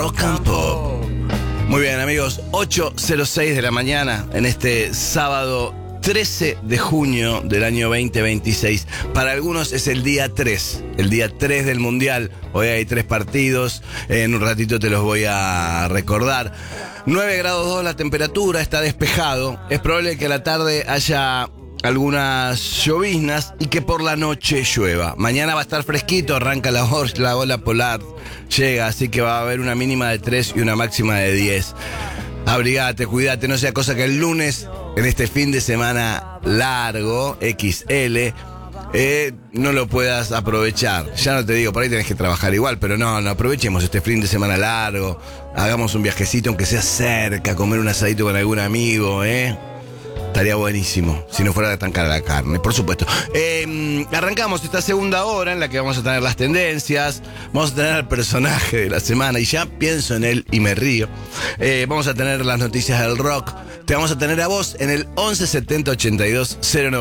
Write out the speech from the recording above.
Rock and Pop. Muy bien, amigos, 8:06 de la mañana en este sábado 13 de junio del año 2026. Para algunos es el día 3 del Mundial. Hoy hay 3 partidos, en un ratito te los voy a recordar. 9 grados 2 la temperatura, está despejado. Es probable que a la tarde haya algunas lloviznas y que por la noche llueva. Mañana va a estar fresquito, arranca la ola polar, llega, así que va a haber una mínima de 3 y una máxima de 10. Abrigate, cuídate, no sea cosa que el lunes, en este fin de semana largo, XL, no lo puedas aprovechar. Ya no te digo, por ahí tenés que trabajar igual, pero no aprovechemos este fin de semana largo, hagamos un viajecito, aunque sea cerca, comer un asadito con algún amigo, Estaría buenísimo, si no fuera tan cara la carne, por supuesto. Arrancamos esta segunda hora en la que vamos a tener las tendencias, vamos a tener al personaje de la semana, y ya pienso en él y me río. Vamos a tener las noticias del rock, te vamos a tener a vos en el 11 70 82 09.